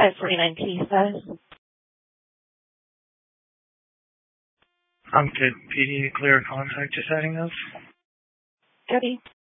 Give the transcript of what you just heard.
549 key status. I'm good. PD clear contact, just adding those. Jody.